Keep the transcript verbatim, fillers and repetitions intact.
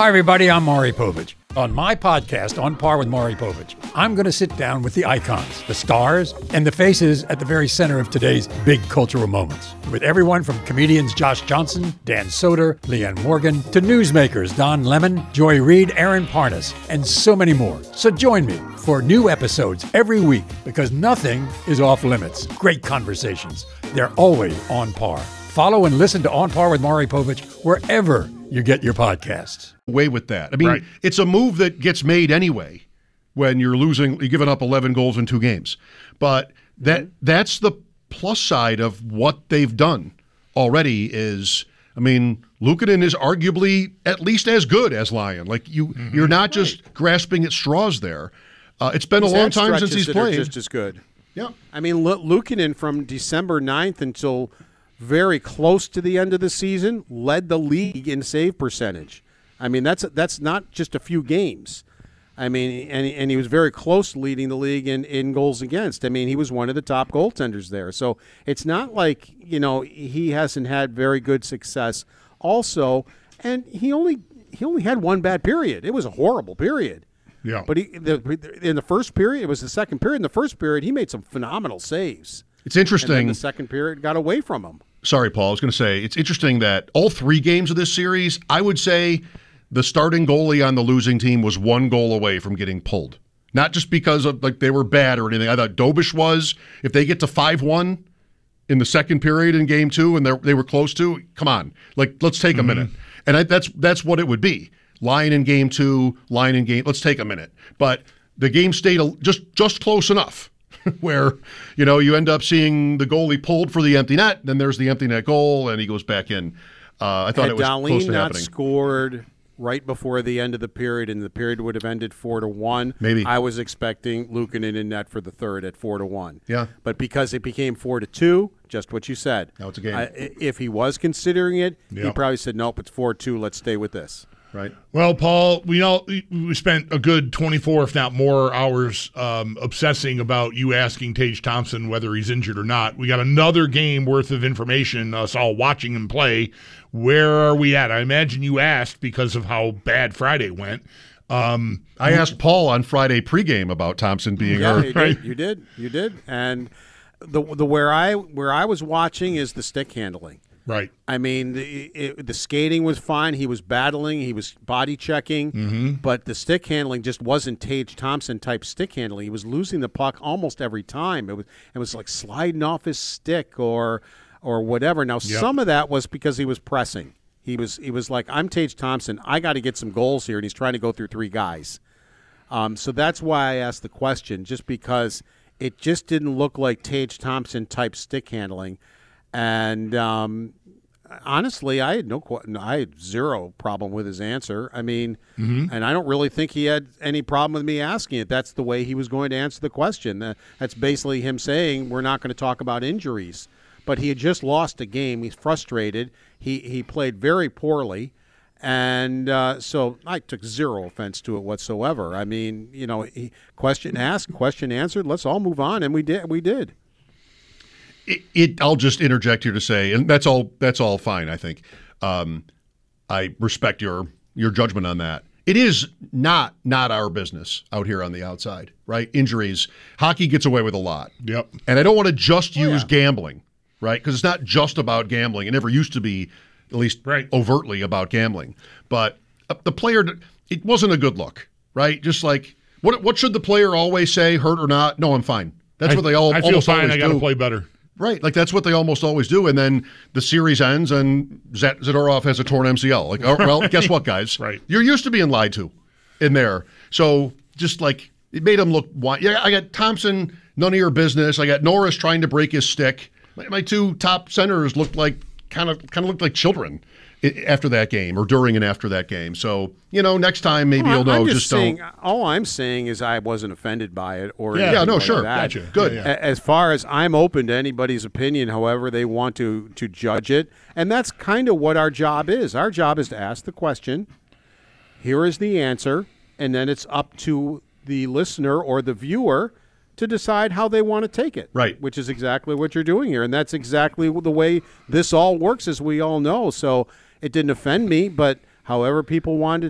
Hi, everybody. I'm Maury Povich. On my podcast, On Par with Maury Povich, I'm going to sit down with the icons, the stars, and the faces at the very center of today's big cultural moments. With everyone from comedians Josh Johnson, Dan Soder, Leanne Morgan, to newsmakers Don Lemon, Joy Reid, Aaron Parnas, and so many more. So join me for new episodes every week because nothing is off limits. Great conversations. They're always on par. Follow and listen to On Par with Maury Povich wherever you get your podcasts. Way with that. I mean, right. It's a move that gets made anyway when you're losing, you're giving up eleven goals in two games. But that that's the plus side of what they've done already is, I mean, Luukkonen is arguably at least as good as Lyon. Like, you, mm-hmm. you're not just right. grasping at straws there. Uh, it's been he's a long time since he's played. Just as good. Yeah. I mean, L- Luukkonen from December ninth until very close to the end of the season led the league in save percentage. I mean, that's that's not just a few games. I mean, and and he was very close to leading the league in, in goals against. I mean, he was one of the top goaltenders there. So it's not like, you know, he hasn't had very good success also. And he only he only had one bad period. It was a horrible period. Yeah. But he, the, in the first period, it was the second period. In the first period, he made some phenomenal saves. It's interesting. And then the second period got away from him. Sorry, Paul. I was going to say, it's interesting that all three games of this series, I would say the starting goalie on the losing team was one goal away from getting pulled. Not just because of like they were bad or anything. I thought Dobish was. If they get to five one in the second period in game two and they were close to, come on. Like, let's take mm-hmm. a minute. And I, that's that's what it would be. Lyon in game two, Lyon in game, let's take a minute. But the game stayed just just close enough. Where, you know, you end up seeing the goalie pulled for the empty net, then there's the empty net goal, and he goes back in. Uh, I thought Had it was Dahlin close to not happening. Scored right before the end of the period, and the period would have ended four to one. Maybe I was expecting Luukkonen in net for the third at four to one. Yeah, but because it became four to two, just what you said. Now it's a game. I, if he was considering it, yep. he probably said, "Nope, it's four two. Let's stay with this." Right. Well, Paul, we all we spent a good twenty-four, if not more, hours um, obsessing about you asking Tage Thompson whether he's injured or not. We got another game worth of information, us all watching him play. Where are we at? I imagine you asked because of how bad Friday went. Um, I asked Paul on Friday pregame about Thompson being yeah, hurt. You right? did, you did, you did, and the the where I where I was watching is the stick handling. Right. I mean, the, it, the skating was fine. He was battling. He was body checking. Mm-hmm. But the stick handling just wasn't Tage Thompson type stick handling. He was losing the puck almost every time. It was it was like sliding off his stick or or whatever. Now, yep. some of that was because he was pressing. He was he was like, I'm Tage Thompson. I got to get some goals here, and he's trying to go through three guys. Um, so that's why I asked the question, just because it just didn't look like Tage Thompson type stick handling. And um, honestly, I had no, I had zero problem with his answer. I mean, mm-hmm. and I don't really think he had any problem with me asking it. That's the way he was going to answer the question. That's basically him saying we're not going to talk about injuries. But he had just lost a game. He's frustrated. He he played very poorly, and uh, so I took zero offense to it whatsoever. I mean, you know, he, question asked, question answered. Let's all move on, and we did. We did. It, it. I'll just interject here to say, and that's all. That's all fine. I think. Um, I respect your your judgment on that. It is not not our business out here on the outside, right? Injuries. Hockey gets away with a lot. Yep. And I don't want to just Oh, use yeah. gambling, right? Because it's not just about gambling. It never used to be, at least right. overtly, about gambling. But uh, the player, it wasn't a good look, right? Just like what what should the player always say? Hurt or not? No, I'm fine. That's I, what they all I feel almost fine. always I got to do. play better. Right, like that's what they almost always do, and then the series ends, and Z- Zadorov has a torn M C L. Like, oh, well, guess what, guys? Right, you're used to being lied to in there. So just like it made him look. Yeah, I got Thompson, none of your business. I got Norris trying to break his stick. My, my two top centers looked like kind of kind of looked like children after that game or during and after that game. So you know, next time maybe well, you'll know. I'm just, just saying, don't. All I'm saying is I wasn't offended by it or Yeah, yeah no, like sure, that. Gotcha. Good. Yeah, yeah. As far as I'm open to anybody's opinion, however they want to to judge it, and that's kind of what our job is. Our job is to ask the question. Here is the answer, and then it's up to the listener or the viewer to decide how they want to take it. Right. Which is exactly what you're doing here, and that's exactly the way this all works, as we all know. So it didn't offend me, but however people wanted